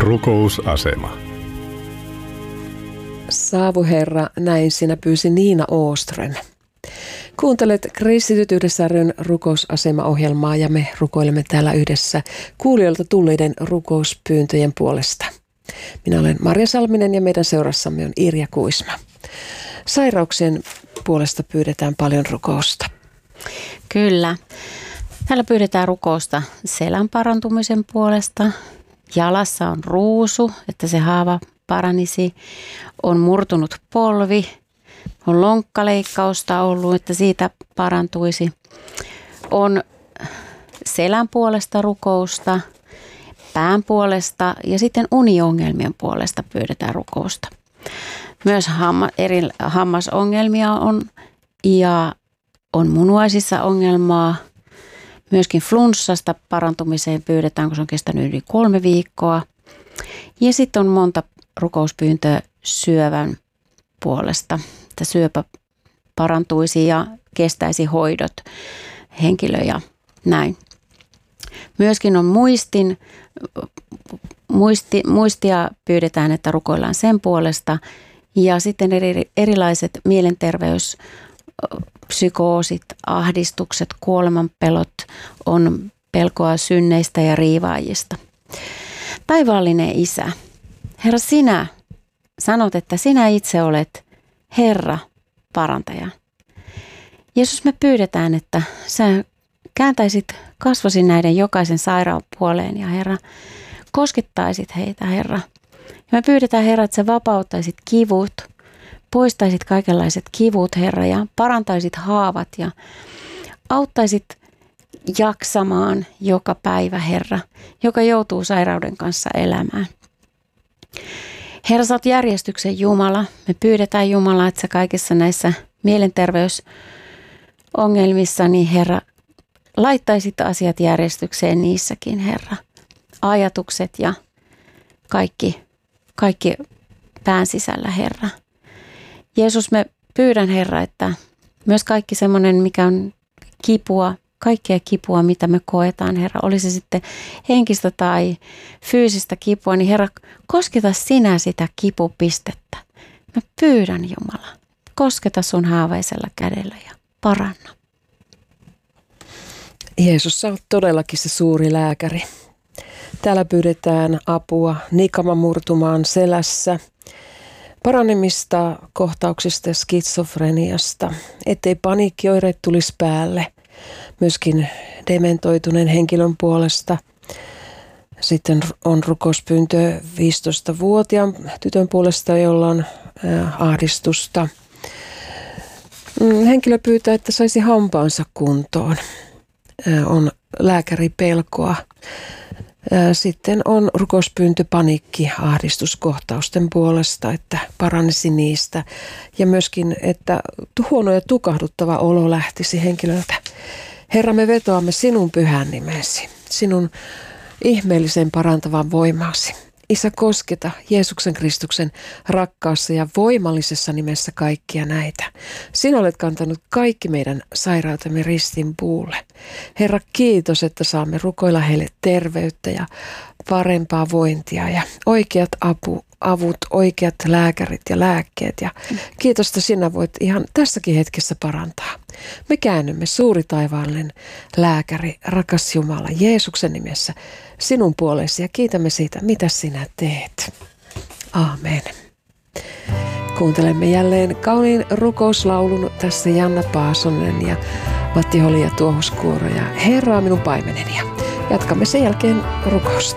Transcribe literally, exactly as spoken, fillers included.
Rukousasema. Saavu Herra, näin sinä pyysi Niina Åström. Kuuntelet Kristityt yhdessä ryn rukousasema-ohjelmaa ja me rukoilemme täällä yhdessä kuulijoilta tulleiden rukouspyyntöjen puolesta. Minä olen Marja Salminen ja meidän seurassamme on Irja Kuisma. Sairauksien puolesta pyydetään paljon rukousta. Kyllä. Täällä pyydetään rukousta selän parantumisen puolesta. Jalassa on ruusu, että se haava paranisi. On murtunut polvi. On lonkkaleikkausta ollut, että siitä parantuisi. On selän puolesta rukousta, pään puolesta ja sitten uniongelmien puolesta pyydetään rukousta. Myös hamma, eri hammasongelmia on ja on munuaisissa ongelmaa. Myöskin flunssasta parantumiseen pyydetään, kun se on kestänyt yli kolme viikkoa. Ja sitten on monta rukouspyyntöä syövän puolesta, että syöpä parantuisi ja kestäisi hoidot henkilö ja näin. Myöskin on muistin, muisti, muistia pyydetään, että rukoillaan sen puolesta. Ja sitten eri, erilaiset mielenterveys, psykoosit, ahdistukset, kuolemanpelot, on pelkoa synneistä ja riivaajista. Taivaallinen Isä, Herra, sinä sanot, että sinä itse olet Herra, parantaja. Jeesus, me pyydetään, että sä kääntäisit kasvosi näiden jokaisen sairaan puoleen ja Herra, koskettaisit heitä, Herra. Ja me pyydetään, Herra, että sä vapauttaisit kivut, poistaisit kaikenlaiset kivut, Herra, ja parantaisit haavat ja auttaisit jaksamaan joka päivä, Herra, joka joutuu sairauden kanssa elämään. Herra, sä oot järjestyksen Jumala. Me pyydetään Jumala, että sä kaikissa näissä mielenterveysongelmissa, niin Herra, laittaisit asiat järjestykseen niissäkin, Herra. Ajatukset ja kaikki, kaikki pään sisällä, Herra. Jeesus, me pyydän, Herra, että myös kaikki semmoinen, mikä on kipua, kaikkea kipua, mitä me koetaan, Herra, oli se sitten henkistä tai fyysistä kipua, niin Herra, kosketa sinä sitä kipupistettä. Mä pyydän, Jumala, kosketa sun haavaisella kädellä ja paranna. Jeesus, sä oot todellakin se suuri lääkäri. Täällä pyydetään apua nikama murtumaan selässä, paranemista kohtauksista ja skitsofreniasta, ettei paniikkioireet tulisi päälle. Myöskin dementoituneen henkilön puolesta. Sitten on rukouspyyntö viisitoistavuotiaan tytön puolesta, jolla on ahdistusta. Henkilö pyytää, että saisi hampaansa kuntoon. On lääkäripelkoa. Sitten on rukouspyyntö paniikki ahdistuskohtausten puolesta, että paranisi niistä. Ja myöskin, että huono ja tukahduttava olo lähtisi henkilöltä. Herra, me vetoamme sinun pyhän nimesi, sinun ihmeellisen parantavan voimaasi. Isä, kosketa Jeesuksen Kristuksen rakkaassa ja voimallisessa nimessä kaikkia näitä. Sinä olet kantanut kaikki meidän sairautemme ristin puulle. Herra, kiitos, että saamme rukoilla heille terveyttä ja parempaa vointia ja oikeat apu, avut, oikeat lääkärit ja lääkkeet. Ja kiitos, että sinä voit ihan tässäkin hetkessä parantaa. Me käännymme, suuri taivaallinen lääkäri, rakas Jumala, Jeesuksen nimessä sinun puolesi ja kiitämme siitä, mitä sinä teet. Aamen. Kuuntelemme jälleen kauniin rukouslaulun tässä Janna Paasonen ja Matti Holi ja Tuohuskuoro ja Herra on minun paimeneni. Ja jatkamme sen jälkeen rukousta.